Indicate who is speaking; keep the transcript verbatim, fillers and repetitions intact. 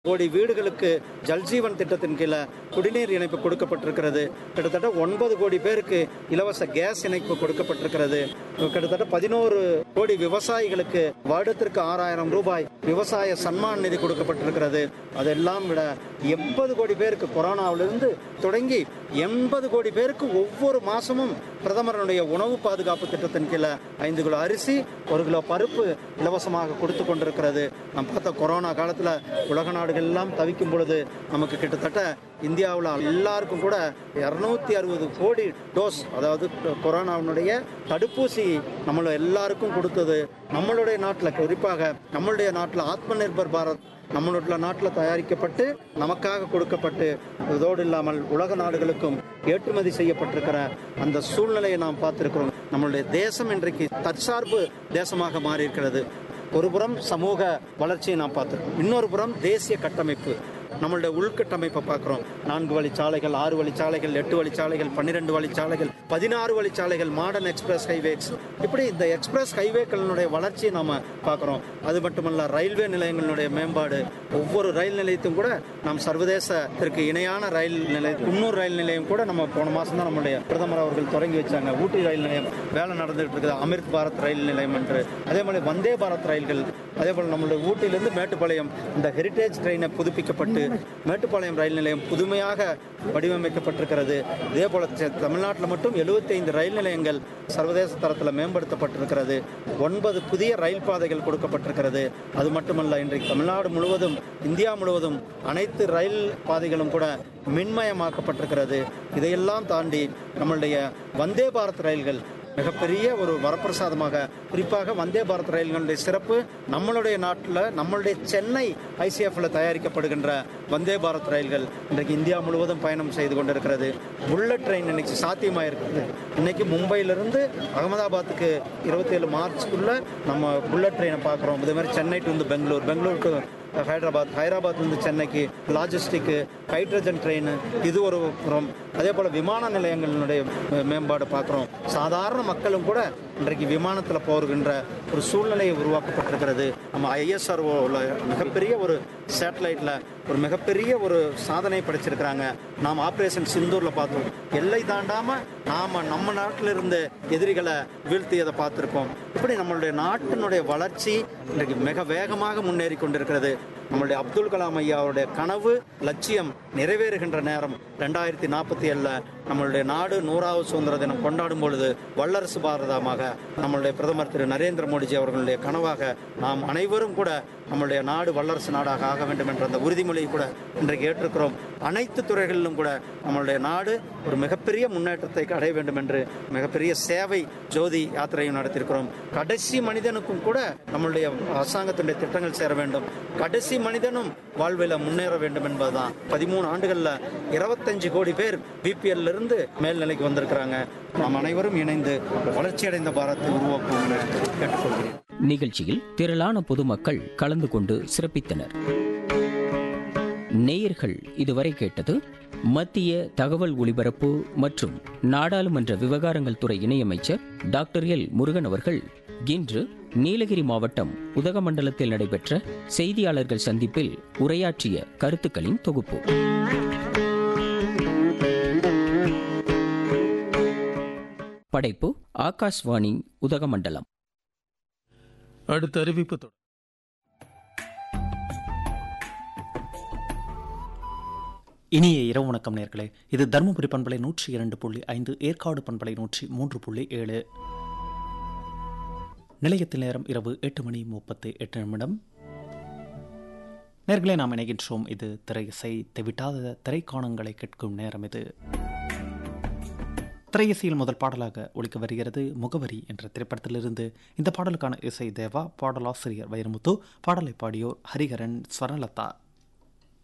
Speaker 1: கோடி வீடுகளுக்கு ஜல்ஜீவன் திட்டத்தின் கீழே குடிநீர் இணைப்பு கொடுக்கப்பட்டிருக்கிறது. கிட்டத்தட்ட ஒன்பது கோடி பேருக்கு இலவச கேஸ் இணைப்பு கொடுக்கப்பட்டிருக்கிறது. கிட்டத்தட்ட பதினோரு கோடி விவசாயிகளுக்கு வருடத்திற்கு ஆறாயிரம் ரூபாய் விவசாய சன்மான் நிதி கொடுக்கப்பட்டிருக்கிறது. அதெல்லாம் விட எண்பது கோடி பேருக்கு கொரோனாவிலிருந்து தொடங்கி எண்பது கோடி பேருக்கு ஒவ்வொரு மாசமும் பிரதமருடைய உணவு பாதுகாப்பு திட்டத்தின் கீழே ஐந்து கிலோ அரிசி ஒரு கிலோ பருப்பு இலவசமாக கொடுத்து கொண்டிருக்கிறது. நம்ம பார்த்த கொரோனா காலத்தில் உலக நாடுகள் எல்லாம் தவிக்கும் பொழுது நமக்கு கிட்டத்தட்ட இந்தியாவில் எல்லாருக்கும் கூட இருநூத்தி அறுபது கோடி டோஸ், அதாவது கொரோனாவுடைய தடுப்பூசி நம்மள எல்லாருக்கும் கொடுத்தது நம்மளுடைய நாட்டில், குறிப்பாக நம்மளுடைய நாட்டில் ஆத்ம நிர்பர் பாரத் நம்மளுடைய நாட்டில் தயாரிக்கப்பட்டு நமக்காக கொடுக்கப்பட்டு இதோடு இல்லாமல் உலக நாடுகளுக்கும் ஏற்றுமதி செய்யப்பட்டிருக்கிற அந்த சூழ்நிலையை நாம் பார்த்திருக்கிறோம். நம்மளுடைய தேசம் இன்றைக்கு தற்சார்பு தேசமாக மாறி இருக்கிறது. ஒரு புறம் சமூக வளர்ச்சியை நாம் பார்த்திருக்கோம், இன்னொரு புறம் தேசிய கட்டமைப்பு, நம்மளுடைய உள்கட்டமைப்பை பார்க்குறோம். நான்கு வழிச்சாலைகள், ஆறு வழிச்சாலைகள், எட்டு வழிச்சாலைகள், பன்னிரெண்டு வழிச்சாலைகள், பதினாறு வழிச்சாலைகள், மாடர்ன் எக்ஸ்பிரஸ் ஹைவேஸ், இப்படி இந்த எக்ஸ்பிரஸ் ஹைவேக்களினுடைய வளர்ச்சியை நாம் பார்க்குறோம். அது மட்டுமல்ல, ரயில்வே நிலையங்களுடைய மேம்பாடு, ஒவ்வொரு ரயில் நிலையத்தையும் கூட நாம் சர்வதேசத்திற்கு இணையான ரயில் நிலையம், குன்னூர் ரயில் நிலையம் கூட நம்ம போன மாதம் தான் நம்முடைய பிரதமர் அவர்கள் தொடங்கி வச்சாங்க. ஊட்டி ரயில் நிலையம் வேலை நடந்துகிட்டு இருக்குது, அமிர்த் பாரத் ரயில் நிலையம் என்று. அதே மாதிரி வந்தே பாரத் ரயில்கள், அதே போல் நம்மளுடைய ஊட்டியிலிருந்து மேட்டுப்பாளையம் இந்த ஹெரிட்டேஜ் ட்ரெயினை புதுப்பிக்கப்பட்டு மேட்டுப்பாளையம் ரயில் நிலையம் புதுமையாக வடிவமைக்கப்பட்டிருக்கிறது. இதே போல தமிழ்நாட்டில் மட்டும் எழுபத்தி ஐந்து ரயில் நிலையங்கள் சர்வதேச தரத்தில் மேம்படுத்தப்பட்டிருக்கிறது. ஒன்பது புதிய ரயில் பாதைகள் கொடுக்கப்பட்டிருக்கிறது. அது மட்டுமல்ல, இன்றைக்கு தமிழ்நாடு முழுவதும், இந்தியா முழுவதும் அனைத்து ரயில் பாதைகளும் கூட மின்மயமாக்கப்பட்டிருக்கிறது. இதையெல்லாம் தாண்டி நம்மளுடைய வந்தே பாரத் ரயில்கள் மிகப்பெரிய ஒரு வரப்பிரசாதமாக, குறிப்பாக வந்தே பாரத் ரயில்களுடைய சிறப்பு, நம்மளுடைய நாட்டில் நம்மளுடைய சென்னை ஐசிஎஃப்ல தயாரிக்கப்படுகின்ற வந்தே பாரத் ரயில்கள் இன்றைக்கு இந்தியா முழுவதும் பயணம் செய்து கொண்டிருக்கிறது. புல்லட் ட்ரெயின் இன்னைக்கு சாத்தியமாயிருக்கிறது. இன்னைக்கு மும்பையிலிருந்து அகமதாபாத்துக்கு இருபத்தி ஏழு மார்ச்சுக்குள்ள நம்ம புல்லட் ட்ரெயினை பார்க்குறோம். இதே மாதிரி சென்னை டு வந்து பெங்களூர், பெங்களூர் டு ஹைதராபாத், ஹைதராபாத் வந்து சென்னைக்கு லாஜிஸ்டிக்கு, ஹைட்ரஜன் ட்ரெயின், இது ஒரு புறம். அதே போல் விமான நிலையங்களினுடைய மேம்பாடு பார்க்குறோம். சாதாரண மக்களும் கூட இன்றைக்கு விமானத்தில் போகின்ற ஒரு சூழ்நிலையை உருவாக்கப்பட்டிருக்கிறது. நம்ம ஐஎஸ்ஆர்ஓவில் மிகப்பெரிய ஒரு சேட்டலைட்டில் ஒரு மிகப்பெரிய ஒரு சாதனை படைச்சிருக்கிறாங்க. நாம் ஆப்ரேஷன் சிந்தூரில் பார்த்தோம். எல்லை தாண்டாமல் நாம் நம்ம நாட்டில் இருந்து எதிரிகளை வீழ்த்தியதை பார்த்துருக்கோம். இப்படி நம்மளுடைய நாட்டினுடைய வளர்ச்சி இன்றைக்கு மிக வேகமாக முன்னேறி கொண்டிருக்கிறது. நம்மளுடைய அப்துல் கலாம் ஐயாவுடைய கனவு லட்சியம் நிறைவேறுகின்ற நேரம் ரெண்டாயிரத்தி நாற்பத்தி ஏழுல நம்மளுடைய நாடு நூறாவது சுதந்திர தினம் கொண்டாடும் பொழுது வல்லரசு பாரதமாக நம்மளுடைய பிரதமர் திரு நரேந்திர மோடிஜி அவர்களுடைய கனவாக நாம் அனைவரும் கூட நம்மளுடைய நாடு வல்லரசு நாடாக ஆக வேண்டும் என்ற அந்த உறுதிமொழியை கூட இன்றைக்கு ஏற்றிருக்கிறோம். அனைத்து துறைகளிலும் கூட நம்மளுடைய நாடு ஒரு மிகப்பெரிய முன்னேற்றத்தை அடைய வேண்டும் என்று மிகப்பெரிய சேவை ஜோதி யாத்திரையும் நடத்தியிருக்கிறோம். கடைசி மனிதனுக்கும் கூட நம்மளுடைய அரசாங்கத்தினுடைய திட்டங்கள் சேர வேண்டும், கடைசி மனிதனும் வாழ்வில் முன்னேற வேண்டும் என்பதுதான். பதிமூணு ஆண்டுகள்ல இருபத்தஞ்சு கோடி பேர் பிபிஎல் இருந்து மேல்நிலைக்கு வந்திருக்கிறாங்க. நாம் அனைவரும் இணைந்து வளர்ச்சியடைந்த பாரத்தை உருவாக்குவோம் கேட்டுக்கொள்கிறேன்.
Speaker 2: நிகழ்ச்சியில் திரளான பொதுமக்கள் கலந்து கொண்டு சிறப்பித்தனர். நேயர்கள் இதுவரை கேட்டது மத்திய தகவல் ஒலிபரப்பு மற்றும் நாடாளுமன்ற விவகாரங்கள் துறை இணையமைச்சர் டாக்டர் எல் முருகன் அவர்கள் இன்று நீலகிரி மாவட்டம் உதகமண்டலத்தில் நடைபெற்ற செய்தியாளர்கள் சந்திப்பில் உரையாற்றிய கருத்துக்களின் தொகுப்பு. படைப்பு ஆகாஷ்வாணி உதகமண்டலம்.
Speaker 3: அடுத்த அறிவிப்பு தொடர்.
Speaker 4: இனிய இரவு வணக்கம் நேயர்களே. இது தருமபுரி பண்பலை நூற்றி இரண்டு புள்ளி ஐந்து, ஏற்காடு பண்பலை நூற்றி மூன்று புள்ளி ஏழு. நிலையத்தில் நேரம் இரவு எட்டு மணி முப்பத்தி எட்டு நிமிடம். நேயர்களே, நாம் இணைகின்றோம். இது திரை இசை, தெவிட்டாத திரைக்காணங்களை கேட்கும் நேரம். இது திரையிசையில் முதல் பாடலாக ஒலிக்க வருகிறது முகவரி என்ற திரைப்படத்திலிருந்து. இந்த பாடலுக்கான இசை தேவா, பாடலாசிரியர் வைரமுத்து, பாடலை பாடியோர் ஹரிஹரன், ஸ்வர்ணலதா.